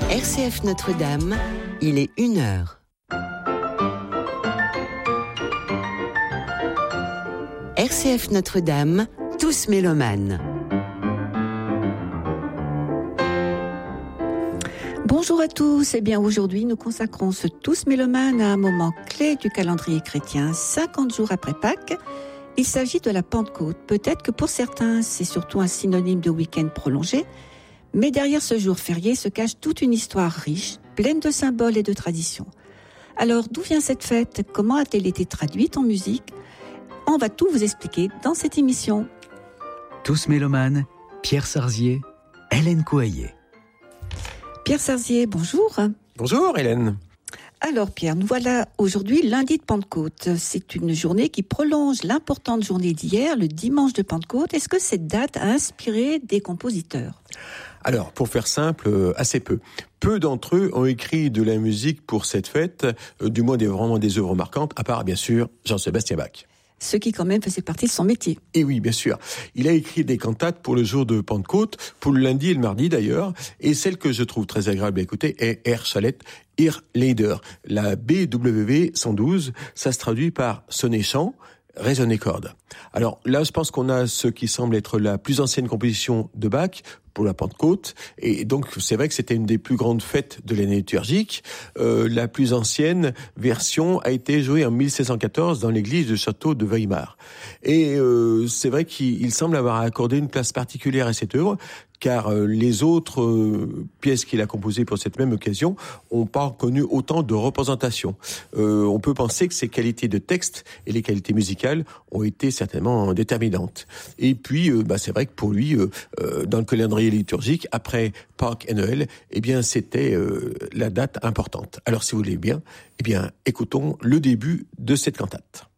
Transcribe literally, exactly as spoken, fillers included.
R C F Notre-Dame, il est une heure. R C F Notre-Dame, tous mélomanes. Bonjour à tous, et bien aujourd'hui nous consacrons ce Tous mélomanes à un moment clé du calendrier chrétien, cinquante jours après Pâques. Il s'agit de la Pentecôte. Peut-être que pour certains c'est surtout un synonyme de week-end prolongé, mais derrière ce jour férié se cache toute une histoire riche, pleine de symboles et de traditions. Alors d'où vient cette fête? Comment a-t-elle été traduite en musique? On va tout vous expliquer dans cette émission. Tous mélomanes, Pierre Sarzier, Hélène Coaillet. Pierre Sarzier, bonjour. Bonjour Hélène. Alors Pierre, nous voilà aujourd'hui lundi de Pentecôte. C'est une journée qui prolonge l'importante journée d'hier, le dimanche de Pentecôte. Est-ce que cette date a inspiré des compositeurs? Alors, pour faire simple, assez peu. Peu d'entre eux ont écrit de la musique pour cette fête, euh, du moins des, vraiment des œuvres marquantes, à part bien sûr Jean-Sébastien Bach. Ce qui quand même faisait partie de son métier. Et oui, bien sûr. Il a écrit des cantates pour le jour de Pentecôte, pour le lundi et le mardi d'ailleurs, et celle que je trouve très agréable à écouter est Air Chalette, Ir Leider. La B W V cent douze, ça se traduit par sonner chant, résonner corde. Alors là, je pense qu'on a ce qui semble être la plus ancienne composition de Bach pour la Pentecôte, et donc c'est vrai que c'était une des plus grandes fêtes de l'année liturgique. Euh, la plus ancienne version a été jouée en mille sept cent quatorze dans l'église de château de Weimar. Et euh, c'est vrai qu'il semble avoir accordé une place particulière à cette œuvre, car euh, les autres euh, pièces qu'il a composées pour cette même occasion n'ont pas connu autant de représentation. Euh, on peut penser que ses qualités de texte et les qualités musicales ont été certainement déterminantes. Et puis, euh, bah, c'est vrai que pour lui, euh, euh, dans le calendrier liturgique, après Pâques et Noël, eh bien, c'était euh, la date importante. Alors, si vous voulez bien, eh bien, écoutons le début de cette cantate.